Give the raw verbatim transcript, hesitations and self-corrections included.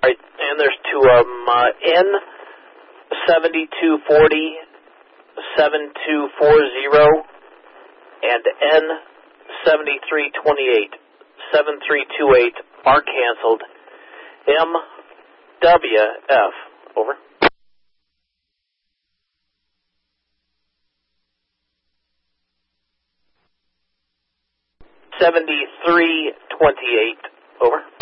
right, and there's two of them, uh, N seventy-two forty, seventy-two forty, and N seventy-three twenty-eight, seventy-three twenty-eight are canceled. M W F, over. seventy-three twenty-eight, over.